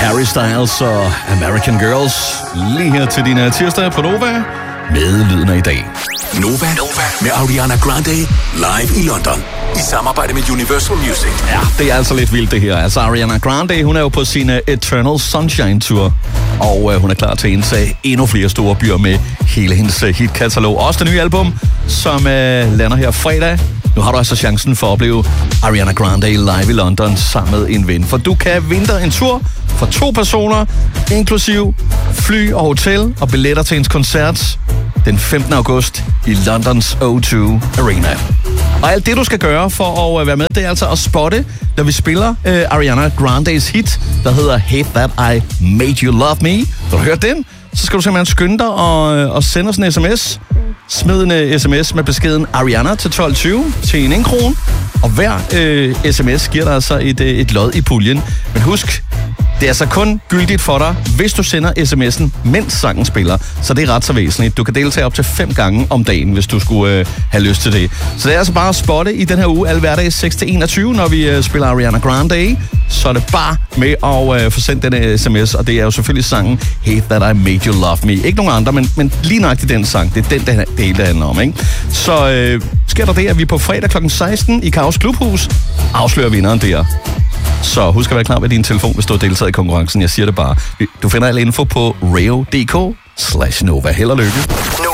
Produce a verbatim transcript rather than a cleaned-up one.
Harry Styles og American Girls. Lige her til din tirsdag på Nova med lyden af i dag. Nova, Nova med Ariana Grande live i London i samarbejde med Universal Music. Ja, det er altså lidt vildt det her. Altså Ariana Grande, hun er jo på sin uh, Eternal Sunshine Tour, og uh, hun er klar til at indtage endnu flere store byer med hele hendes uh, hitkatalog. Også det nye album, som uh, lander her fredag. Nu har du altså chancen for at opleve Ariana Grande live i London sammen med en ven. For du kan vinde en tur for to personer, inklusiv fly og hotel og billetter til hendes koncert den femtende august i Londons O to Arena. Og alt det, du skal gøre for at være med, det er altså at spotte, når vi spiller uh, Ariana Grandes hit, der hedder Hate That I Made You Love Me. Har du hørt den? Så skal du simpelthen skynde dig og, og sende os en sms. Smid en sms med beskeden Ariana til tolv tyve til en en krone. Og hver øh, sms giver dig altså et, et lod i puljen. Men husk, det er altså kun gyldigt for dig, hvis du sender sms'en, mens sangen spiller. Så det er ret så væsentligt. Du kan deltage op til fem gange om dagen, hvis du skulle øh, have lyst til det. Så det er altså bare at spotte i den her uge, alle hverdage seks til enogtyve, når vi øh, spiller Ariana Grande. Så er det bare med at øh, få sendt den sms, og det er jo selvfølgelig sangen Hate That I Made You Love Me. Ikke nogen andre, men, men lige nøjagtigt den sang. Det er den, det, det hele handler om, ikke? Så øh, sker der det, at vi på fredag klokken seksten i Kaos Klubhus afslører vinderen der. Så husk at være klar med din telefon, hvis du har deltaget i konkurrencen. Jeg siger det bare. Du finder al info på radio punktum d k slash Nova. Held og lykke.